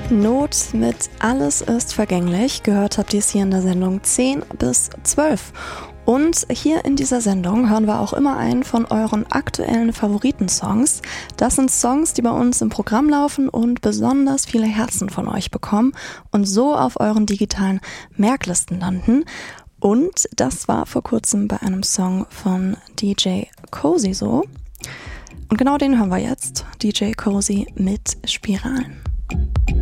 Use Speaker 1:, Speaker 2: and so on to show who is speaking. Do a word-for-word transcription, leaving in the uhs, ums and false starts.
Speaker 1: Not mit Alles ist vergänglich. Gehört habt ihr es hier in der Sendung zehn bis zwölf. Und hier in dieser Sendung hören wir auch immer einen von euren aktuellen Favoritensongs. Das sind Songs, die bei uns im Programm laufen und besonders viele Herzen von euch bekommen und so auf euren digitalen Merklisten landen. Und das war vor kurzem bei einem Song von D J Cozy so. Und genau den hören wir jetzt. D J Cozy mit Spiralen.